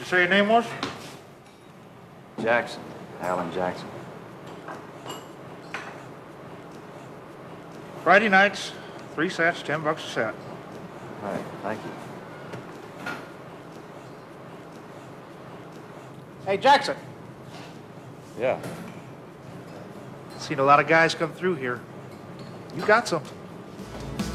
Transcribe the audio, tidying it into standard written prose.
You say your name was? Jackson. Alan Jackson. Friday nights, 3 sets, $10 a set. All right, thank you. Hey, Jackson. Yeah. Seen a lot of guys come through here. You got something.